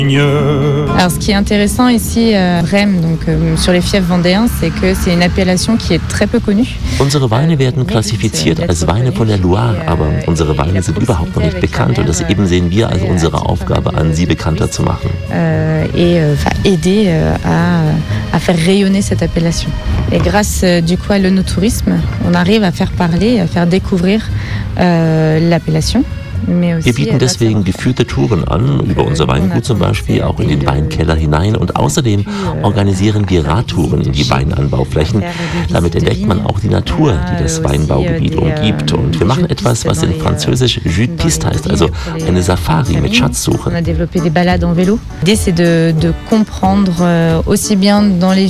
Alors, ce qui est intéressant ici à Brême, donc sur les fiefs vendéens, c'est que c'est une appellation qui est très peu connue. Unsere Weine werden klassifiziert als Weine von der Loire, aber unsere Weine sind überhaupt noch nicht bekannt und das eben sehen wir als unsere Aufgabe an, sie bekannter zu machen. Aider à faire rayonner cette appellation. Et grâce du coup à l'œnotourisme, on arrive à faire parler, à faire découvrir l'appellation. Wir bieten deswegen geführte Touren an, über unser Weingut zum Beispiel, auch in den Weinkeller hinein. Und außerdem organisieren wir Radtouren in die Weinanbauflächen. Damit entdeckt man auch die Natur, die das Weinbaugebiet umgibt. Und wir machen etwas, was in Französisch Jus de Piste heißt, also eine Safari mit Schatzsuche. On a développé des balades en vélo. L'idée, c'est de comprendre aussi bien dans les